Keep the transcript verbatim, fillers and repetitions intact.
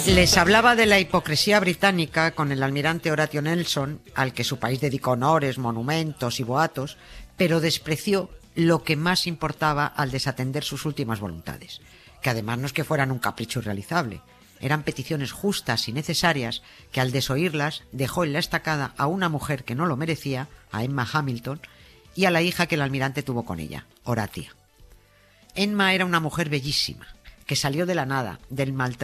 Les hablaba de la hipocresía británica con el almirante Horatio Nelson, al que su país dedicó honores, monumentos y boatos, pero despreció lo que más importaba al desatender sus últimas voluntades, que además no es que fueran un capricho irrealizable, eran peticiones justas y necesarias que al desoírlas dejó en la estacada a una mujer que no lo merecía, a Emma Hamilton, y a la hija que el almirante tuvo con ella, Horatia. Emma era una mujer bellísima, que salió de la nada, del maltrato